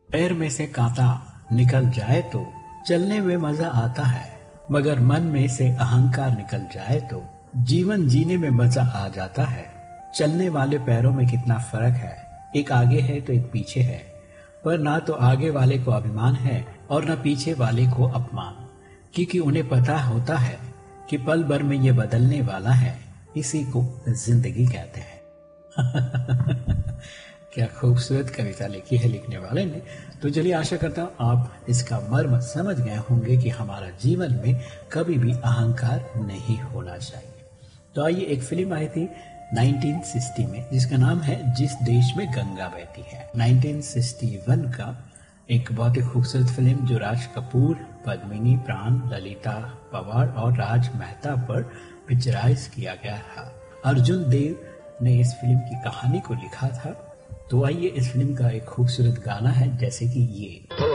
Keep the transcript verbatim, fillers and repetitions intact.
पैर में से कांटा निकल जाए तो चलने में मजा आता है, मगर मन में से अहंकार निकल जाए तो जीवन जीने में मजा आ जाता है। चलने वाले पैरों में कितना फर्क है, एक आगे है तो एक पीछे है, पर ना तो आगे वाले को अभिमान है और ना पीछे वाले को अपमान, क्योंकि उन्हें पता होता है कि पल भर में ये बदलने वाला है। इसी को जिंदगी कहते हैं। क्या खूबसूरत कविता लिखी है लिखने वाले ने। तो चलिए, आशा करता हूँ आप इसका मर्म समझ गए होंगे कि हमारा जीवन में कभी भी अहंकार नहीं होना चाहिए। तो आइए, एक फिल्म आई थी उन्नीस सौ साठ में जिसका नाम है जिस देश में गंगा बहती है। उन्नीस सौ इकसठ का एक बहुत ही खूबसूरत फिल्म जो राज कपूर, पद्मिनी, प्राण, ललिता पवार और राज मेहता पर पिक्चराइज किया गया था। अर्जुन देव ने इस फिल्म की कहानी को लिखा था। तो आइए, इस फिल्म का एक खूबसूरत गाना है जैसे कि ये।